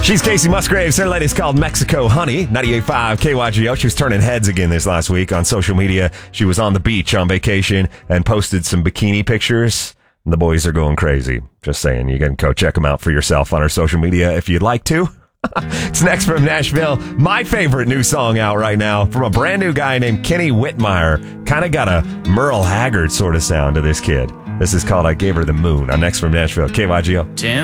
She's Casey Musgraves. Her latest called Mexico Honey, 98.5 KYGO. She was turning heads again this last week on social media. She was on the beach on vacation and posted some bikini pictures. And the boys are going crazy. Just saying, you can go check them out for yourself on her social media if you'd like to. It's next from Nashville. My favorite new song out right now from a brand new guy named Kenny Whitmire. Kind of got a Merle Haggard sort of sound to this kid. This is called I Gave Her the Moon. On next from Nashville, KYGO. 10